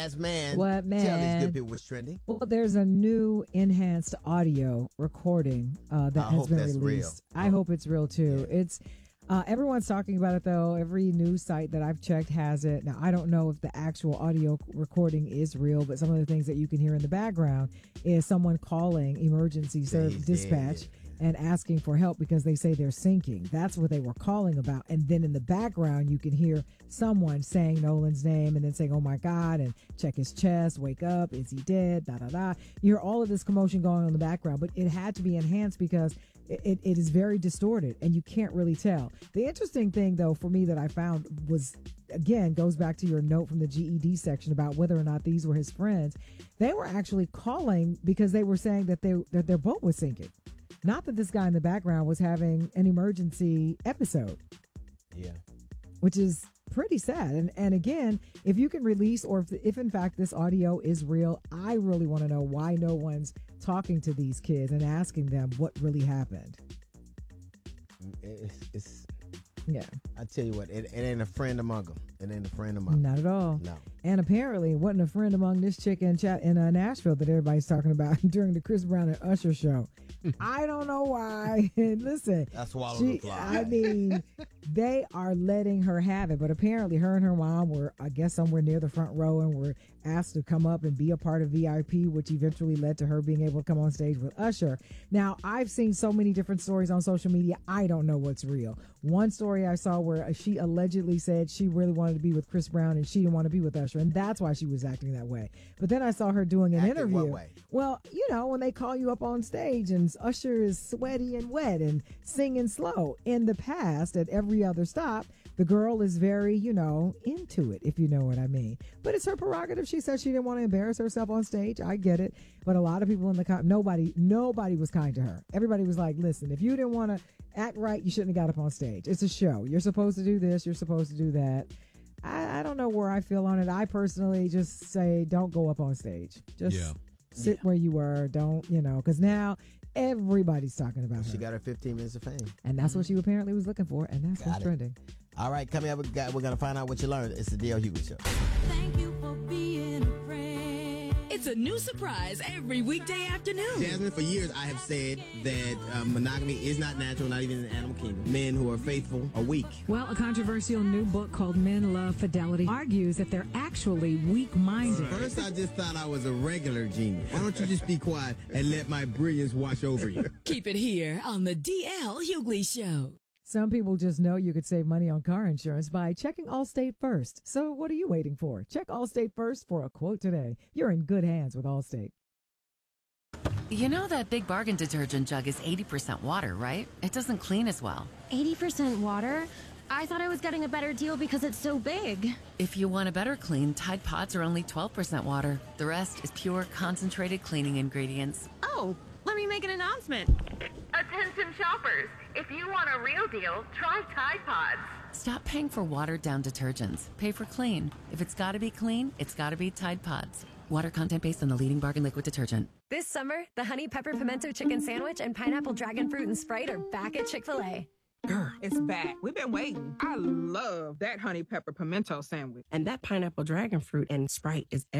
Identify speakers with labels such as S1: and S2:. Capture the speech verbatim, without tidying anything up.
S1: As man,
S2: What man?
S1: Tell these good people what's trending.
S2: Well, there's a new enhanced audio recording uh, that
S1: I
S2: has
S1: hope
S2: been
S1: that's
S2: released.
S1: real.
S2: I
S1: Oh.
S2: hope it's real too.
S1: Yeah.
S2: It's uh, everyone's talking about it though. Every news site that I've checked has it. Now I don't know if the actual audio recording is real, but some of the things that you can hear in the background is someone calling emergency service
S1: he's
S2: dispatch.
S1: dead.
S2: And asking for help because they say they're sinking. That's what they were calling about. And then in the background, you can hear someone saying Nolan's name and then saying, oh my God, and check his chest, wake up, is he dead, da da da. You hear all of this commotion going on in the background, but it had to be enhanced because it, it, it is very distorted and you can't really tell. The interesting thing, though, for me that I found was, again, goes back to your note from the G E D section about whether or not these were his friends. They were actually calling because they were saying that, they, that their boat was sinking. Not that this guy in the background was having an emergency episode.
S1: Yeah.
S2: Which is pretty sad. And and again, if you can release or if, if in fact this audio is real, I really want to know why no one's talking to these kids and asking them what really happened.
S1: It's, it's
S2: Yeah.
S1: I tell you what, it, it ain't a friend among them. It ain't a friend among them.
S2: Not at all.
S1: No.
S2: And apparently it wasn't a friend among this chick in chat in uh, Nashville that everybody's talking about during the Chris Brown and Usher show. I don't know why. Listen.
S1: That's swallowed
S2: she,
S1: the fly.
S2: I mean, they are letting her have it. But apparently her and her mom were, I guess, somewhere near the front row and were asked to come up and be a part of V I P, which eventually led to her being able to come on stage with Usher. Now, I've seen so many different stories on social media. I don't know what's real. One story I saw where she allegedly said she really wanted to be with Chris Brown and she didn't want to be with Usher. And that's why she was acting that way. But then I saw her doing an
S1: Acting
S2: interview.
S1: what way?
S2: Well, you know, when they call you up on stage and Usher is sweaty and wet and singing slow. In the past, at every other stop, the girl is very, you know, into it, if you know what I mean. But it's her prerogative. She said she didn't want to embarrass herself on stage. I get it. But a lot of people in the com- nobody, nobody was kind to her. Everybody was like, listen, if you didn't want to act right, you shouldn't have got up on stage. It's a show. You're supposed to do this. You're supposed to do that. I, I don't know where I feel on it. I personally just say, don't go up on stage. Just
S3: yeah.
S2: sit
S1: Yeah.
S2: where you were. Don't, you know, because now everybody's talking about
S1: She
S2: her.
S1: got her fifteen minutes of fame.
S2: And that's what she apparently was looking for. And that's
S1: Got
S2: what's
S1: it.
S2: trending.
S1: All right, coming up, we got, we're going to find out what you learned. It's the D L Hughley Show.
S4: Thank you for being a friend. It's a new surprise every weekday afternoon.
S1: Jasmine, for years I have said that uh, monogamy is not natural, not even in the animal kingdom. Men who are faithful are weak.
S5: Well, a controversial new book called Men Love Fidelity argues that they're actually weak-minded.
S1: First, I just thought I was a regular genius. Why don't you just be quiet and let my brilliance wash over you?
S4: Keep it here on the D L Hughley Show.
S2: Some people just know you could save money on car insurance by checking Allstate first. So what are you waiting for? Check Allstate first for a quote today. You're in good hands with Allstate.
S6: You know that Big Bargain detergent jug is eighty percent water, right? It doesn't clean as well.
S7: eighty percent water? I thought I was getting a better deal because it's so big.
S6: If you want a better clean, Tide Pods are only twelve percent water. The rest is pure, concentrated cleaning ingredients.
S7: Oh, let me make an announcement.
S8: Attention shoppers, if you want a real deal, try Tide Pods.
S6: Stop paying for watered-down detergents. Pay for clean. If it's gotta be clean, it's gotta be Tide Pods. Water content based on the leading bargain liquid detergent.
S9: This summer, the Honey Pepper Pimento Chicken Sandwich and Pineapple Dragon Fruit and Sprite are back at Chick-fil-A.
S10: Girl, it's back. We've been waiting. I love that honey pepper pimento sandwich.
S11: And that pineapple dragon fruit and Sprite is